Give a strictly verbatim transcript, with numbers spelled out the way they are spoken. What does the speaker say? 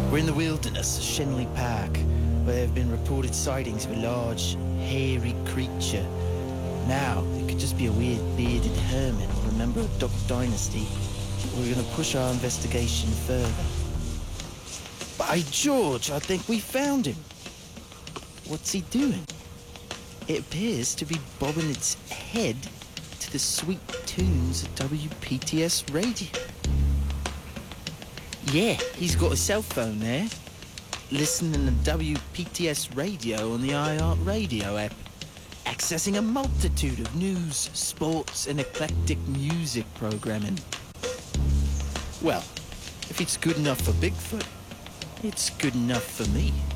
We're in the wilderness of Shenley Park, where there have been reported sightings of a large, hairy creature. Now, it could just be a weird, bearded hermit or a member of Duck Dynasty. We're gonna push our investigation further. By George, I think we found him. What's he doing? It appears to be bobbing its head to the sweet tunes of W P T S radio. Yeah, he's got a cell phone there, listening to W P T S radio on the iHeart Radio app, accessing a multitude of news, sports, and eclectic music programming. Well, if it's good enough for Bigfoot, it's good enough for me.